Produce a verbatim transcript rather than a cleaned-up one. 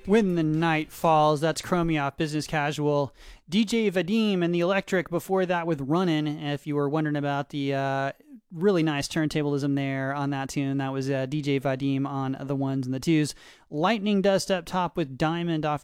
When the Night Falls, that's Chromie off Business Casual. D J Vadim and the Electric before that with Runnin'. If you were wondering about the uh, really nice turntablism there on that tune, that was uh, D J Vadim on the ones and the twos. Lightning Dust up top with Diamond off